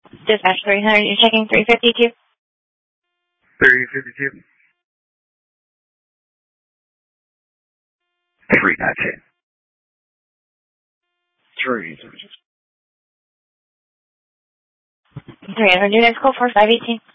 Dispatch 300, you're checking 352? 352. 392. 300, new next call for 518.